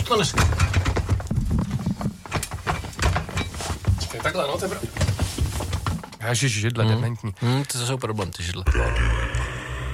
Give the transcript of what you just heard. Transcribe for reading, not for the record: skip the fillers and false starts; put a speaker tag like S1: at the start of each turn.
S1: To než... Čekaj, takhle, no, to je
S2: Ježiš, židle, dementní.
S3: To jsou problém, ty židle.